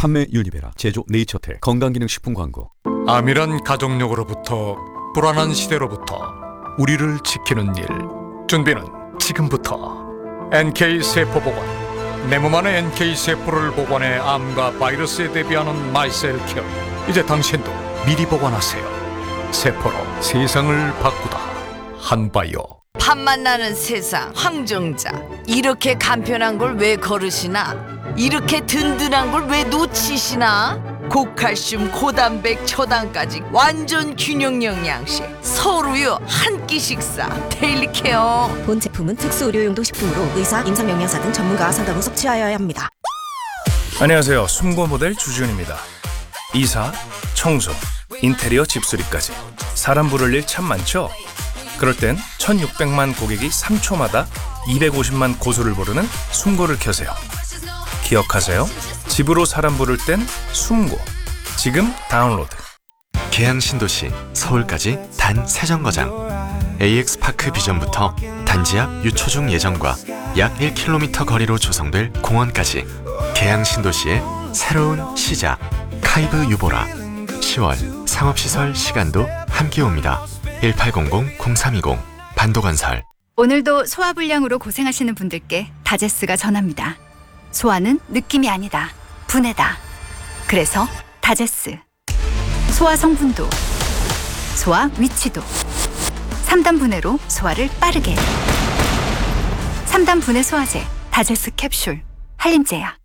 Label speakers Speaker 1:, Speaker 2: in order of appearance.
Speaker 1: 판매 윤리베라, 제조 네이처텔, 건강기능식품 광고.
Speaker 2: 암이란 가족력으로부터 불안한 시대로부터 우리를 지키는 일. 준비는 지금부터. NK세포보관. 내 몸 안에 NK세포를 보관해 암과 바이러스에 대비하는 마이셀케어. 이제 당신도 미리 보관하세요. 세포로 세상을 바꾸다. 한바이오.
Speaker 3: 밥만 나는 세상 황정자. 이렇게 간편한 걸 왜 거르시나? 이렇게 든든한 걸 왜 놓치시나? 고칼슘, 고단백, 초당까지 완전 균형 영양식. 서울우유 한 끼 식사. 데일리케어.
Speaker 4: 본 제품은 특수 의료용도 식품으로 의사, 임상영양사 등 전문가와 상담 후 섭취하여야 합니다.
Speaker 5: 안녕하세요. 숨고 모델 주지훈입니다. 이사, 청소, 인테리어 집수리까지 사람 부를 일 참 많죠? 그럴 땐 1600만 고객이 3초마다 250만 고소를 부르는 숨고를 켜세요. 기억하세요? 집으로 사람 부를 땐 숨고. 지금 다운로드.
Speaker 6: 계양 신도시 서울까지 단 3정거장. AX파크 비전부터 단지 앞 유초중 예정과 약 1km 거리로 조성될 공원까지 계양 신도시의 새로운 시작. 카이브 유보라. 10월 상업시설 시간도 함께 옵니다. 1800-0320 반도건설.
Speaker 7: 오늘도 소화불량으로 고생하시는 분들께 다제스가 전합니다. 소화는 느낌이 아니다. 분해다. 그래서 다제스. 소화 성분도, 소화 위치도 3단 분해로 소화를 빠르게. 3단 분해 소화제 다제스 캡슐 한림제약.